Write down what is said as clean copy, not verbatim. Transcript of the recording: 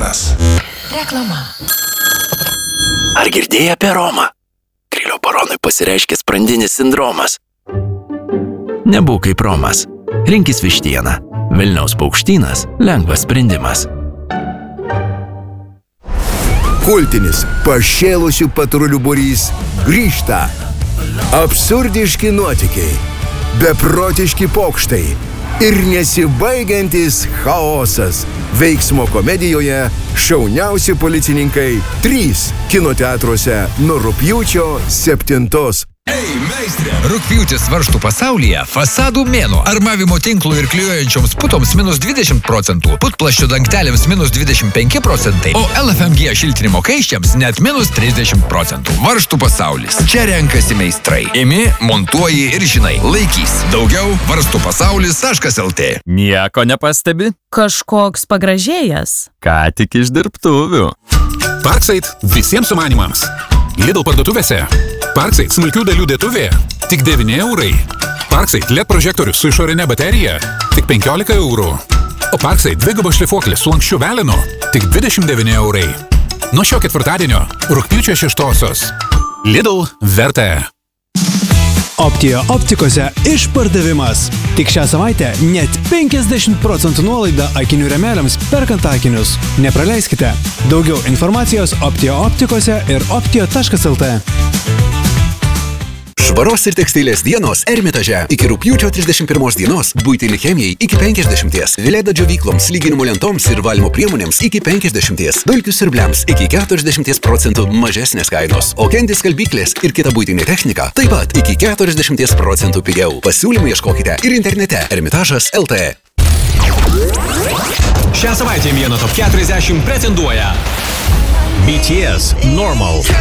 sezonas. Reklama. Ar girdėjai apie Romą? Krilio baronui pasireiškia sprandinis sindromas. Nebūk kaip Romas. Rinkis vištieną. Vilniaus paukštynas – lengvas sprendimas. Kultinis pašėlusių patrulių būrys grįžta. Absurdiški nuotykiai, beprotiški pokštai ir nesibaigiantis chaosas. Veiksmo komedijoje Šauniausi policininkai 3 kinoteatruose nuo rugpjūčio 7. Ei, meistrė! Rugpjūtis varžtų pasaulyje fasadų mėnuo. Armavimo tinklų ir klijuojančioms putoms -20%, putplasčio dangteliams -25%, o LFMG šiltinimo kaiščiams net -30%. Varžtų pasaulis. Čia renkasi meistrai. Imi, montuoji ir žinai. Laikys. Daugiau varstupasaulis.lt. Nieko nepastebi? Kažkoks pagražėjęs. Ką tik iš dirbtuvių. Parkside visiems sumanimams. Lidl parduotuvėse. Parkside smulkių dalių dėtuvė tik 9 eurai. Parkside LED prožektorius su išorinė baterija tik 15 eurų. O Parkside dvigubas šlifuoklis su lanksčiu velinu tik 29 eurai. Nuo šio ketvirtadienio rugpjūčio 6. Lidl verta. Optija optikose išpardavimas. Tik šią savaitę net 50% nuolaida akinių rėmeliams perkant akinius. Nepraleiskite. Daugiau informacijos Optija optikose ir optija.lt. Švaros ir tekstilės dienos Ermitaže. Iki rugpjūčio 31 dienos buitinei chemijai iki 50, Vileda džiovykloms, lyginimo lentoms ir valymo priemonėms iki 50, dulkių siurbliams iki 40% mažesnės kainos, o Candy skalbyklės ir kita buitinė technika taip pat iki 40% pigiau. Pasiūlymų ieškokite ir internete Ermitažas.lt. Šią savaitę mėno top 40 pretenduoja BTS Normal.